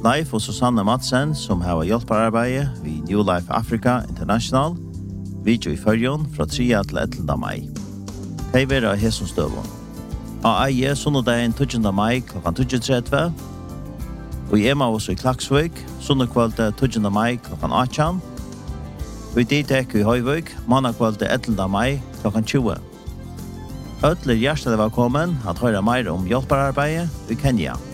Leif og Susanne Madsen som har hjelparbeid ved New Life Africa International, video i Førjon fra 3. til 11. mai. De vil ha hesson støvån. Av eie sunnedagen 20. mai kl. 20.30, og i Emmaus i Klaksvik, sunnekvalde 20. mai kl. 18, og i Ditek i Høyvik, mannakvalde 11. mai kl. 20. Øtler hjertelig velkommen at høre mer om hjelpararbeidet i Kenya.